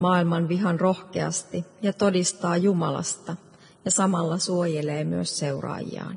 maailman vihan rohkeasti ja todistaa Jumalasta ja samalla suojelee myös seuraajiaan.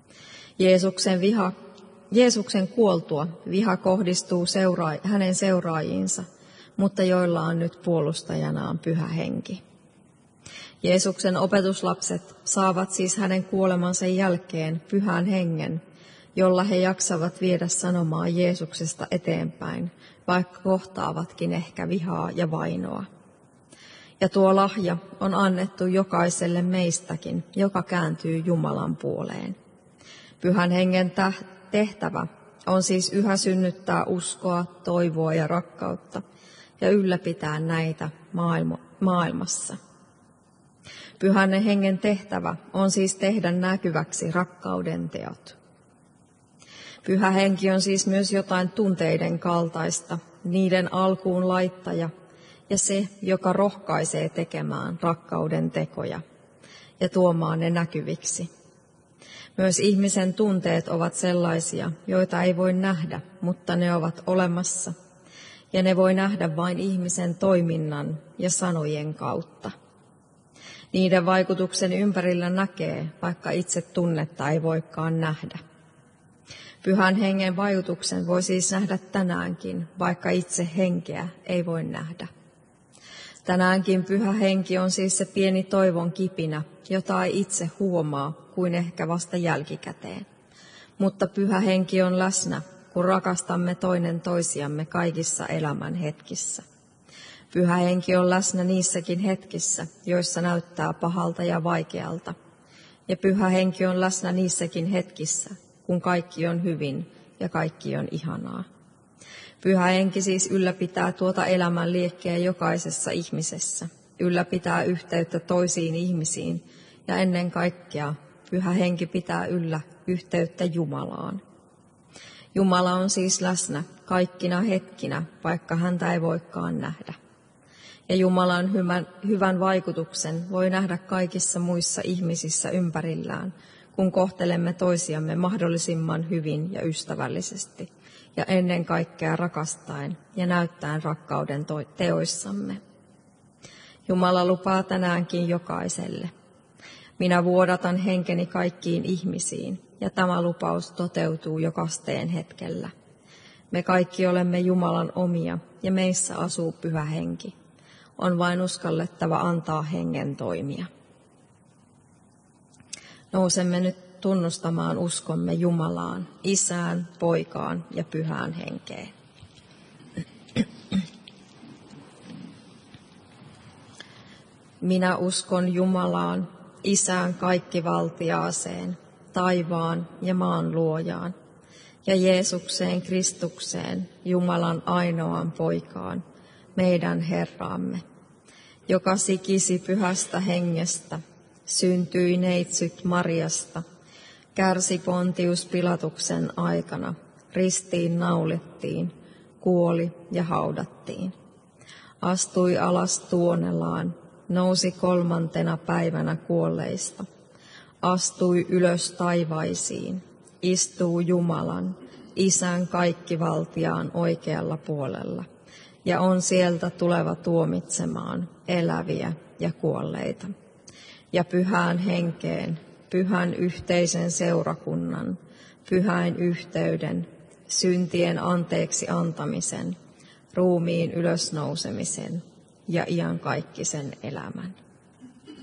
Jeesuksen kuoltua viha kohdistuu hänen seuraajiinsa, mutta joilla on nyt puolustajanaan Pyhä Henki. Jeesuksen opetuslapset saavat siis hänen kuolemansa jälkeen Pyhän Hengen, jolla he jaksavat viedä sanomaa Jeesuksesta eteenpäin, vaikka kohtaavatkin ehkä vihaa ja vainoa. Ja tuo lahja on annettu jokaiselle meistäkin, joka kääntyy Jumalan puoleen. Pyhän Hengen tehtävä on siis yhä synnyttää uskoa, toivoa ja rakkautta ja ylläpitää näitä maailmassa. Pyhän Hengen tehtävä on siis tehdä näkyväksi rakkauden teot. Pyhä Henki on siis myös jotain tunteiden kaltaista, niiden alkuun laittaja ja se, joka rohkaisee tekemään rakkauden tekoja ja tuomaan ne näkyviksi. Myös ihmisen tunteet ovat sellaisia, joita ei voi nähdä, mutta ne ovat olemassa, ja ne voi nähdä vain ihmisen toiminnan ja sanojen kautta. Niiden vaikutuksen ympärillä näkee, vaikka itse tunnetta ei voikaan nähdä. Pyhän Hengen vaikutuksen voi siis nähdä tänäänkin, vaikka itse henkeä ei voi nähdä. Tänäänkin Pyhä Henki on siis se pieni toivon kipinä, jota ei itse huomaa kuin ehkä vasta jälkikäteen. Mutta Pyhä Henki on läsnä, kun rakastamme toinen toisiamme kaikissa elämän hetkissä. Pyhä Henki on läsnä niissäkin hetkissä, joissa näyttää pahalta ja vaikealta. Ja Pyhä Henki on läsnä niissäkin hetkissä, kun kaikki on hyvin ja kaikki on ihanaa. Pyhä Henki siis ylläpitää tuota elämän liekkiä jokaisessa ihmisessä, ylläpitää yhteyttä toisiin ihmisiin ja ennen kaikkea Pyhä Henki pitää yllä yhteyttä Jumalaan. Jumala on siis läsnä kaikkina hetkinä, vaikka häntä ei voikaan nähdä. Ja Jumalan hyvän vaikutuksen voi nähdä kaikissa muissa ihmisissä ympärillään, kun kohtelemme toisiamme mahdollisimman hyvin ja ystävällisesti, ja ennen kaikkea rakastaen ja näyttäen rakkauden teoissamme. Jumala lupaa tänäänkin jokaiselle: minä vuodatan henkeni kaikkiin ihmisiin, ja tämä lupaus toteutuu jokaiseen hetkellä. Me kaikki olemme Jumalan omia, ja meissä asuu Pyhä Henki. On vain uskallettava antaa Hengen toimia. Nousemme nyt tunnustamaan uskomme Jumalaan, Isään, Poikaan ja Pyhään Henkeen. Minä uskon Jumalaan, Isään kaikkivaltiaaseen, taivaan ja maan luojaan, ja Jeesukseen Kristukseen, Jumalan ainoaan Poikaan, meidän Herraamme, joka sikisi Pyhästä Hengestä, syntyi neitsyt Mariasta, kärsi Pontius Pilatuksen aikana, ristiin naulittiin, kuoli ja haudattiin. Astui alas tuonelaan, nousi 3. päivänä kuolleista, astui ylös taivaisiin, istuu Jumalan, Isän kaikkivaltiaan oikealla puolella, ja on sieltä tuleva tuomitsemaan eläviä ja kuolleita. Ja Pyhään Henkeen, pyhän yhteisen seurakunnan, pyhäin yhteyden, syntien anteeksi antamisen, ruumiin ylösnousemisen ja iankaikkisen elämän.